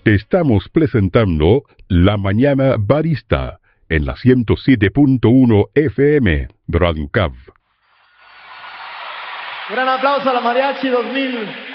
Estamos presentando La Mañana Barista en la 107.1 FM, Radio Cav. Gran aplauso a la Mariachi 2000.